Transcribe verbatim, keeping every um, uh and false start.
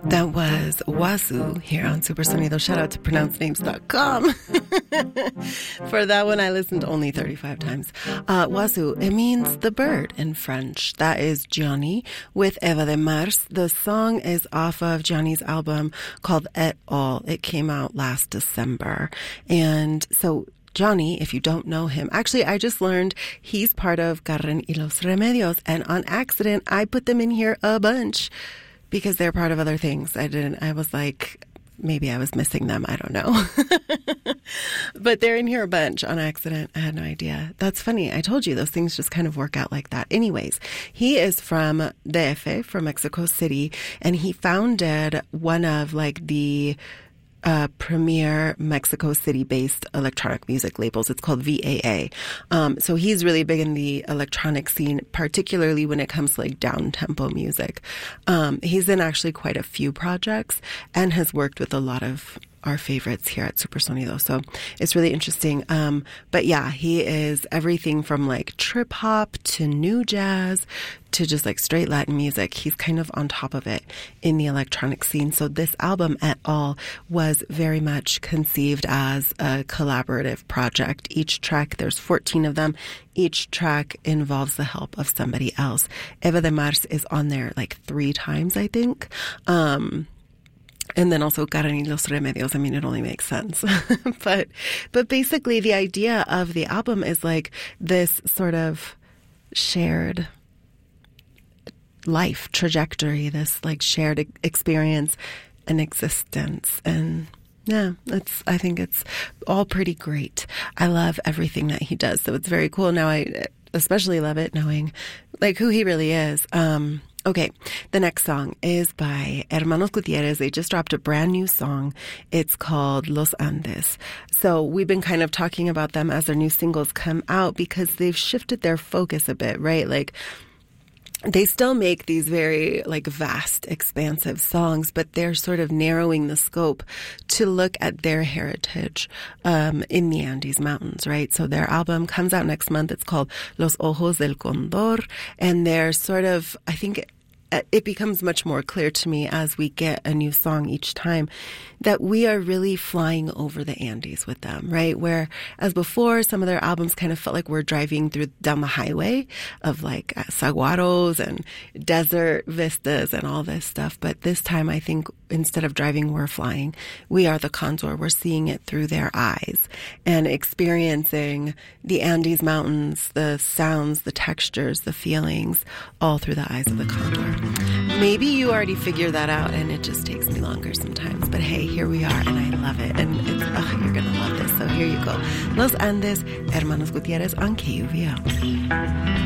That was Wazoo here on Supersonido. Shout out to pronounce names dot com. For that one, I listened only thirty-five times. Uh, Wazoo, it means the bird in French. That is Gianni with Eva de Mars. The song is off of Gianni's album called Et Al. It came out last December. And so Gianni, if you don't know him, actually, I just learned he's part of Carmen y los Remedios. And on accident, I put them in here a bunch, because they're part of other things. I didn't, I was like, maybe I was missing them. I don't know. But they're in here a bunch on accident. I had no idea. That's funny. I told you those things just kind of work out like that. Anyways, he is from D F, from Mexico City, and he founded one of like the Uh, premier Mexico City-based electronic music labels. It's called V A A. Um, so he's really big in the electronic scene, particularly when it comes to like down-tempo music. Um, he's in actually quite a few projects and has worked with a lot of our favorites here at Supersonido. So it's really interesting. Um, but yeah, he is everything from like trip hop to new jazz to just like straight Latin music. He's kind of on top of it in the electronic scene. So this album Et Al was very much conceived as a collaborative project. Each track, there's fourteen of them. Each track involves the help of somebody else. Eva de Mars is on there like three times, I think. Um, And then also Carmen y los Remedios. I mean, it only makes sense. but but basically the idea of the album is like this sort of shared life trajectory, this like shared experience and existence. And yeah, it's, I think it's all pretty great. I love everything that he does. So it's very cool. Now I especially love it knowing like who he really is. Um, Okay, the next song is by Hermanos Gutierrez. They just dropped a brand new song. It's called Los Andes. So we've been kind of talking about them as their new singles come out because they've shifted their focus a bit, right? Like, they still make these very like vast, expansive songs, but they're sort of narrowing the scope to look at their heritage um, in the Andes Mountains, right? So their album comes out next month. It's called Los Ojos del Condor, and they're sort of, I think, it becomes much more clear to me as we get a new song each time that we are really flying over the Andes with them, right? Where, as before, some of their albums kind of felt like we're driving through down the highway of like uh, saguaros and desert vistas and all this stuff. But this time, I think instead of driving, we're flying. We are the condor. We're seeing it through their eyes and experiencing the Andes Mountains, the sounds, the textures, the feelings, all through the eyes of the condor. Maybe you already figured that out and it just takes me longer sometimes. But hey, here we are and I love it. And it's, oh, you're going to love this. So here you go. Los Andes, Hermanos Gutierrez on K U V O.